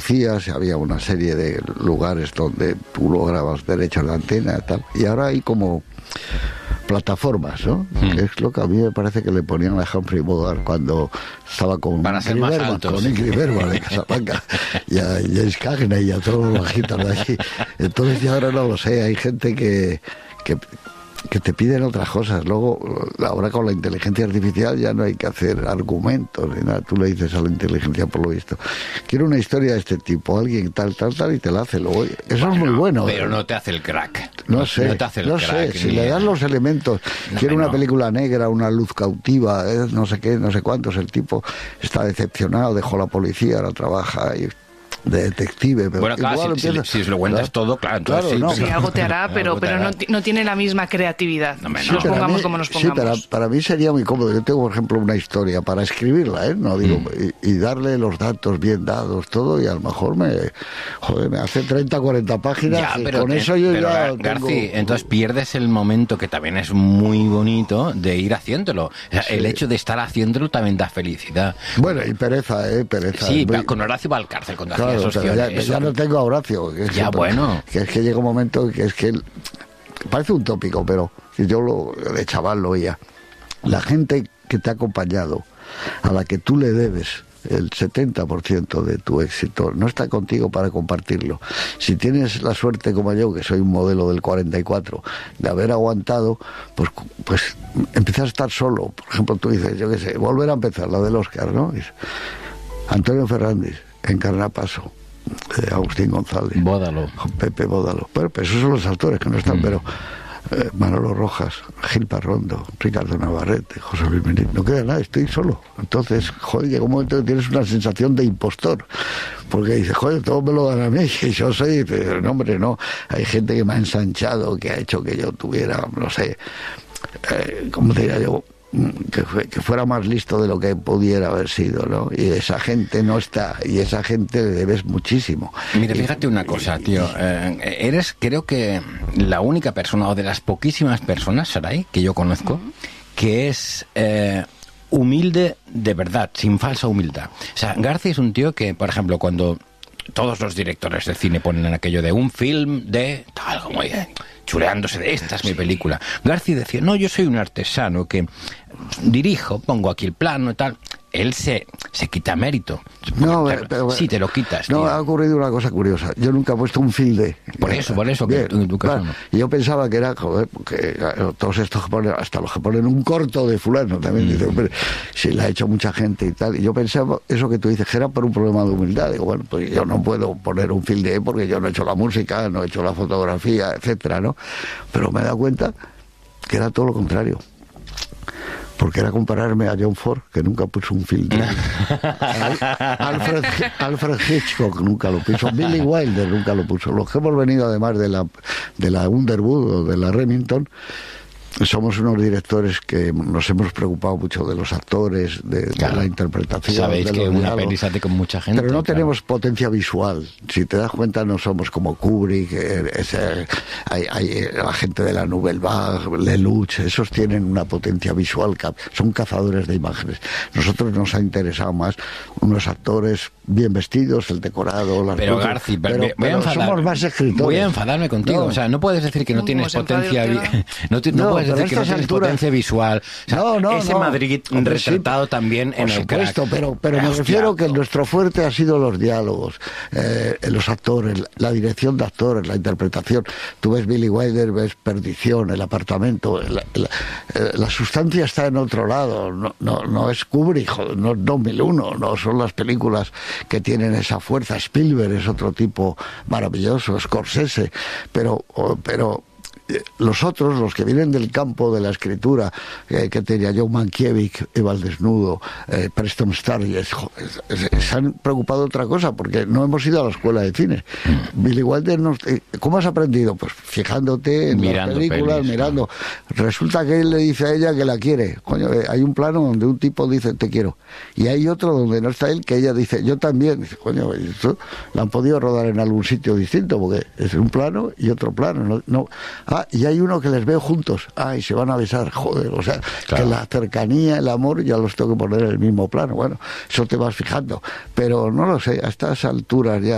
conducías, había una serie de lugares donde tú lograbas derechos de antena y tal, y ahora hay como plataformas, ¿no? Que es lo que a mí me parece que le ponían a Humphrey Bogart cuando estaba con Ingrid Bergman de Casablanca y a James Cagney y a todos los bajitos de allí. Entonces ya ahora no lo sé, hay gente que te piden otras cosas. Luego, ahora con la inteligencia artificial ya no hay que hacer argumentos ni nada. Tú le dices a la inteligencia, por lo visto, quiero una historia de este tipo, alguien tal, y te la hace. Luego, eso es muy bueno. Pero no te hace el crack. No sé, no te hace el crack, si le das los elementos, quiero una película negra, una luz cautiva, no sé qué, no sé cuántos, el tipo está decepcionado, dejó la policía, ahora trabaja y de detective, pero bueno, claro, si lo cuentas todo, claro, entonces claro, sí, algo te hará, pero no tiene la misma creatividad. Nos pongamos como nos pongamos. Sí, para mí sería muy cómodo. Yo tengo, por ejemplo, una historia para escribirla, no digo, y darle los datos bien dados, todo, y a lo mejor me hace 30, 40 páginas, ya, pero con eso yo ya Garci, entonces pierdes el momento, que también es muy bonito, de ir haciéndolo. O sea, el hecho de estar haciéndolo también da felicidad. Bueno, y pereza. Sí, con Horacio Valcárcel, cuando hacía esos ya no tengo a Horacio. Que es que llega un momento que es que parece un tópico, pero yo de chaval lo oía. La gente que te ha acompañado, a la que tú le debes el 70% de tu éxito, no está contigo para compartirlo. Si tienes la suerte como yo, que soy un modelo del 44, de haber aguantado, pues empiezas a estar solo. Por ejemplo, tú dices, yo qué sé, volver a empezar, la del Oscar, ¿no? Antonio Fernández, Encarna Paso, Agustín González, Bódalo, Pepe Bódalo. Pero esos son los actores que no están, pero Manolo Rojas, Gil Parrondo, Ricardo Navarrete, José Luis Benítez, no queda nada, estoy solo. Entonces, joder, llega un momento que tienes una sensación de impostor, porque dices, joder, todo me lo dan a mí, y yo soy, pero no, hombre, no. Hay gente que me ha ensanchado, que ha hecho que yo tuviera, no sé, ¿cómo te diría yo? Que fuera más listo de lo que pudiera haber sido, ¿no? Y esa gente no está, y esa gente le debes muchísimo. Mira, fíjate una cosa, tío, eres, creo que la única persona, o de las poquísimas personas, Saray, que yo conozco, que es humilde de verdad, sin falsa humildad. O sea, García es un tío que, por ejemplo, cuando todos los directores de cine ponen aquello de un film de tal, como chuleándose de esta es mi película, García decía, no, yo soy un artesano que dirijo, pongo aquí el plano y tal. Él se quita mérito. No, pero sí, te lo quitas. No, tío. ha ocurrido una cosa curiosa. Yo nunca he puesto un filde. Por eso, bien, que en tu caso claro. no. Y yo pensaba que era, joder, porque todos estos que ponen, hasta los que ponen un corto de fulano también, dicen, hombre, si la ha hecho mucha gente y tal. Y yo pensaba, eso que tú dices, que era por un problema de humildad. Digo, bueno, pues yo no puedo poner un filde porque yo no he hecho la música, no he hecho la fotografía, etcétera, ¿no? Pero me he dado cuenta que era todo lo contrario. Porque era compararme a John Ford, que nunca puso un filtro. Alfred Hitchcock nunca lo puso. Billy Wilder nunca lo puso. Los que hemos venido además de la Underwood o de la Remington, somos unos directores que nos hemos preocupado mucho de los actores, de la interpretación. Sabéis que una peli se hace con mucha gente. Pero no tenemos potencia visual. Si te das cuenta, no somos como Kubrick, hay la gente de la Nouvelle Vague, Lelouch, esos tienen una potencia visual, son cazadores de imágenes. Nosotros nos ha interesado más unos actores bien vestidos, el decorado, las pero cosas. Garci, pero somos más escritores. Voy a enfadarme contigo. O sea, no puedes decir que no tienes potencia. No puedes decir que no tienes potencia visual. O sea, ese Madrid retratado también en el crack. Por supuesto, pero me refiero que nuestro fuerte ha sido los diálogos, los actores, la dirección de actores, la interpretación. Tú ves Billy Wilder, ves Perdición, El apartamento. La sustancia está en otro lado. No es Kubrick, no es 2001, no son las películas que tienen esa fuerza. Spielberg es otro tipo maravilloso, Scorsese, pero los otros, los que vienen del campo de la escritura, que tenía Joe Mankiewicz, Eva al desnudo, Preston Sturges, se han preocupado de otra cosa, porque no hemos ido a la escuela de cine. Billy Wilder, ¿cómo has aprendido? Pues fijándote en las películas, mirando. Resulta que él le dice a ella que la quiere. Coño, hay un plano donde un tipo dice te quiero, y hay otro donde no está él, que ella dice yo también. Dice, coño, esto lo han podido rodar en algún sitio distinto, porque es un plano y otro plano. Y hay uno que les veo juntos, y se van a besar, joder, o sea, claro, que la cercanía, el amor, ya los tengo que poner en el mismo plano. Bueno, eso te vas fijando, pero no lo sé, a estas alturas ya